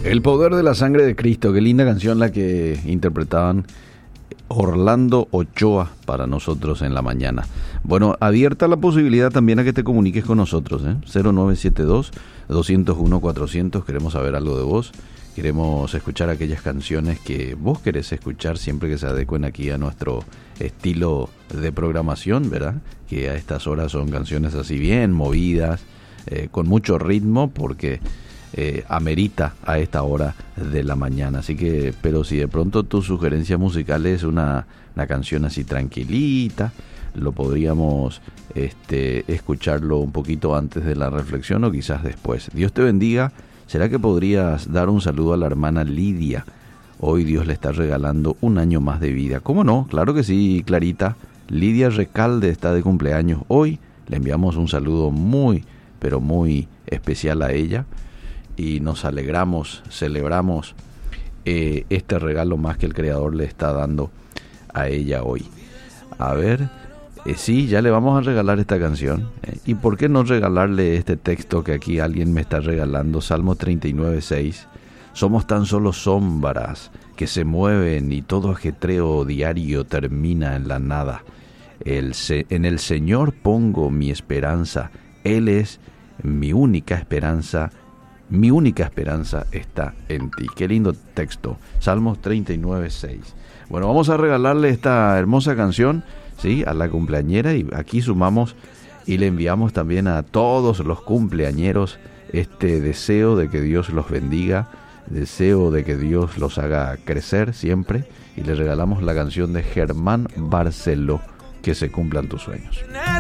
El poder de la sangre de Cristo, qué linda canción la que interpretaban Orlando Ochoa para nosotros en la mañana. Bueno, abierta la posibilidad también a que te comuniques con nosotros, 0972-201-400, queremos saber algo de vos, queremos escuchar aquellas canciones que vos querés escuchar siempre que se adecuen aquí a nuestro estilo de programación, ¿verdad? Que a estas horas son canciones así bien movidas, con mucho ritmo, porque amerita a esta hora de la mañana. Así que, pero si de pronto tu sugerencia musical es una canción así tranquilita, lo podríamos escucharlo un poquito antes de la reflexión o quizás después. Dios te bendiga. ¿Será que podrías dar un saludo a la hermana Lidia? Hoy Dios le está regalando un año más de vida. ¿Cómo no? Claro que sí, Clarita. Lidia Recalde está de cumpleaños hoy. Le enviamos un saludo muy, pero muy especial a ella. Y nos alegramos, celebramos este regalo más que el Creador le está dando a ella hoy. A ver, sí, ya le vamos a regalar esta canción. ¿Y por qué no regalarle este texto que aquí alguien me está regalando? Salmo 39:6. Somos tan solo sombras que se mueven y todo ajetreo diario termina en la nada. En el Señor pongo mi esperanza. Él es mi única esperanza. Mi única esperanza está en ti. Qué lindo texto. Salmos 39:6. Bueno, vamos a regalarle esta hermosa canción, ¿sí?, a la cumpleañera, y aquí sumamos y le enviamos también a todos los cumpleañeros este deseo de que Dios los bendiga, deseo de que Dios los haga crecer siempre, y le regalamos la canción de Germán Barceló, Que se cumplan tus sueños.